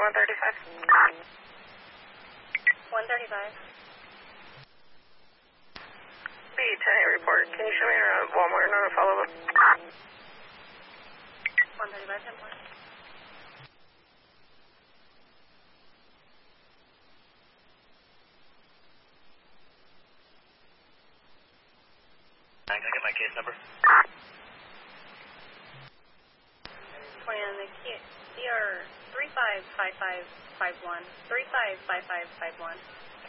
135. 135. B10 report. Can you show me around Walmart and on a follow-up? 135, 10 point. Can I get my case number? 20 on the CR 355551. 355551.